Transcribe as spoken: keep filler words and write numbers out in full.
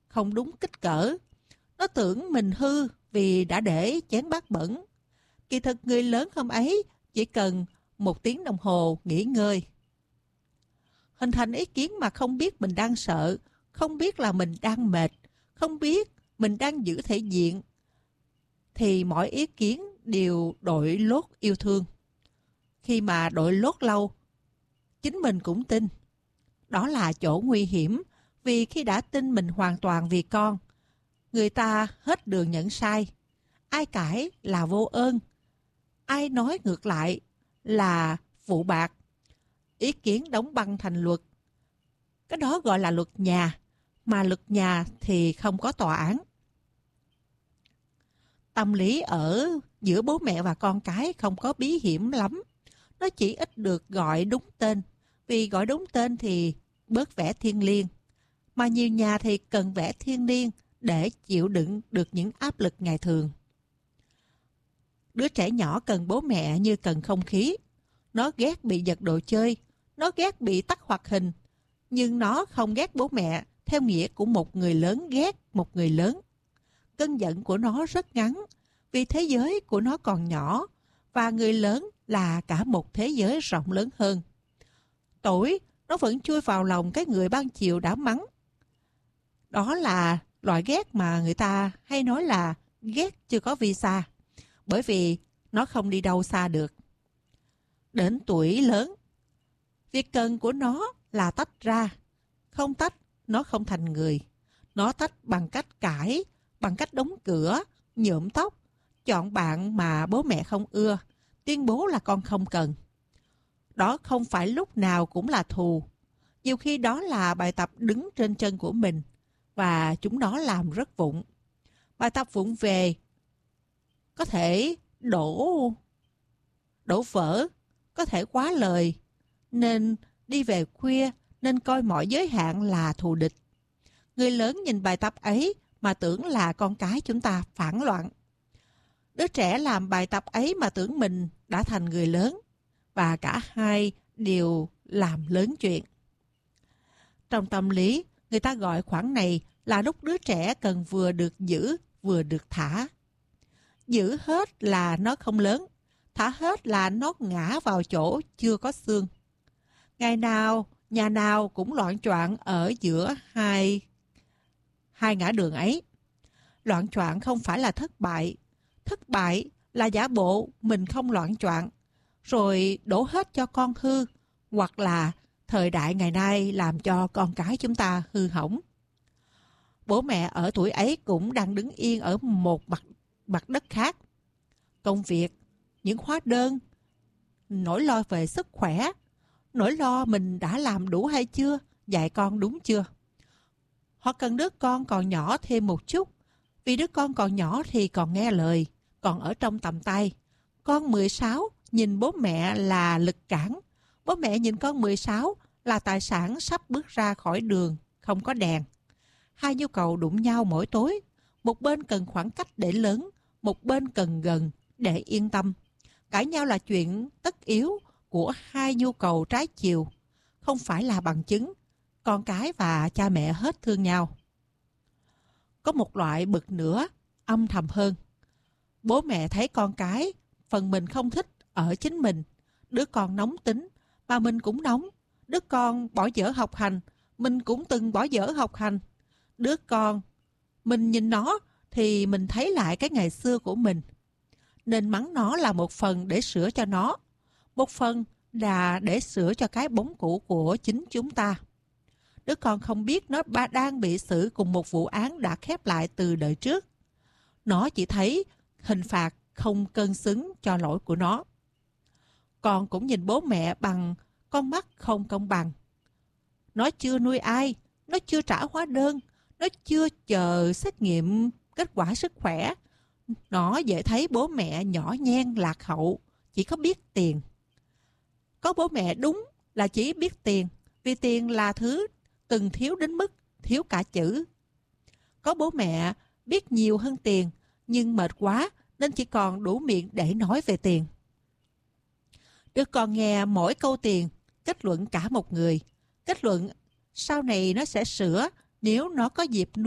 không đúng kích cỡ. Nó tưởng mình hư vì đã để chén bát bẩn. Kỳ thực người lớn hôm ấy chỉ cần một tiếng đồng hồ nghỉ ngơi. Hình thành ý kiến mà không biết mình đang sợ, không biết là mình đang mệt, không biết mình đang giữ thể diện, thì mọi ý kiến đều đội lốt yêu thương. Khi mà đội lốt lâu, chính mình cũng tin. Đó là chỗ nguy hiểm, vì khi đã tin mình hoàn toàn vì con, người ta hết đường nhận sai. Ai cãi là vô ơn, ai nói ngược lại là phụ bạc. Ý kiến đóng băng thành luật. Cái đó gọi là luật nhà, mà luật nhà thì không có tòa án. Tâm lý ở giữa bố mẹ và con cái không có bí hiểm lắm. Nó chỉ ít được gọi đúng tên, vì gọi đúng tên thì bớt vẻ thiêng liêng. Mà nhiều nhà thì cần vẻ thiêng liêng để chịu đựng được những áp lực ngày thường. Đứa trẻ nhỏ cần bố mẹ như cần không khí. Nó ghét bị giật đồ chơi, nó ghét bị tắt hoạt hình, nhưng nó không ghét bố mẹ theo nghĩa của một người lớn ghét một người lớn. Cơn giận của nó rất ngắn, vì thế giới của nó còn nhỏ, và người lớn là cả một thế giới rộng lớn hơn. Tối, nó vẫn chui vào lòng cái người ban chiều đã mắng. Đó là loại ghét mà người ta hay nói là ghét chưa có visa, bởi vì nó không đi đâu xa được. Đến tuổi lớn, việc cần của nó là tách ra. Không tách, nó không thành người. Nó tách bằng cách cãi, bằng cách đóng cửa, nhuộm tóc, chọn bạn mà bố mẹ không ưa, tuyên bố là con không cần. Đó không phải lúc nào cũng là thù. Nhiều khi đó là bài tập đứng trên chân của mình, và chúng nó làm rất vụng. Bài tập vụng về có thể đổ đổ vỡ, có thể quá lời, nên đi về khuya, nên coi mọi giới hạn là thù địch. Người lớn nhìn bài tập ấy mà tưởng là con cái chúng ta phản loạn. Đứa trẻ làm bài tập ấy mà tưởng mình đã thành người lớn, và cả hai đều làm lớn chuyện. Trong tâm lý, người ta gọi khoảng này là lúc đứa trẻ cần vừa được giữ, vừa được thả. Giữ hết là nó không lớn, thả hết là nó ngã vào chỗ chưa có xương. Ngày nào, nhà nào cũng loạn choạng ở giữa hai, hai ngã đường ấy. Loạn choạng không phải là thất bại. Thất bại là giả bộ mình không loạn choạng, rồi đổ hết cho con hư, hoặc là thời đại ngày nay làm cho con cái chúng ta hư hỏng. Bố mẹ ở tuổi ấy cũng đang đứng yên ở một mặt, mặt đất khác. Công việc, những hóa đơn, nỗi lo về sức khỏe, nỗi lo mình đã làm đủ hay chưa, dạy con đúng chưa. Họ cần đứa con còn nhỏ thêm một chút, vì đứa con còn nhỏ thì còn nghe lời, còn ở trong tầm tay. Con mười sáu nhìn bố mẹ là lực cản, bố mẹ nhìn con mười sáu là tài sản sắp bước ra khỏi đường, không có đèn. Hai nhu cầu đụng nhau mỗi tối, một bên cần khoảng cách để lớn, một bên cần gần để yên tâm. Cãi nhau là chuyện tất yếu của hai nhu cầu trái chiều, không phải là bằng chứng con cái và cha mẹ hết thương nhau. Có một loại bực nữa, âm thầm hơn. Bố mẹ thấy con cái, phần mình không thích ở chính mình. Đứa con nóng tính, mà mình cũng nóng. Đứa con bỏ dở học hành, mình cũng từng bỏ dở học hành. Đứa con, mình nhìn nó thì mình thấy lại cái ngày xưa của mình. Nên mắng nó là một phần để sửa cho nó, một phần là để sửa cho cái bóng cũ của chính chúng ta. Đứa con không biết nó đang bị xử cùng một vụ án đã khép lại từ đời trước. Nó chỉ thấy hình phạt không cân xứng cho lỗi của nó. Con cũng nhìn bố mẹ bằng con mắt không công bằng. Nó chưa nuôi ai, nó chưa trả hóa đơn, nó chưa chờ xét nghiệm kết quả sức khỏe. Nó dễ thấy bố mẹ nhỏ nhen lạc hậu, chỉ có biết tiền. Có bố mẹ đúng là chỉ biết tiền, vì tiền là thứ từng thiếu đến mức thiếu cả chữ. Có bố mẹ biết nhiều hơn tiền, nhưng mệt quá nên chỉ còn đủ miệng để nói về tiền. Đứa con nghe mỗi câu tiền, kết luận cả một người. Kết luận sau này nó sẽ sửa nếu nó có dịp nuôi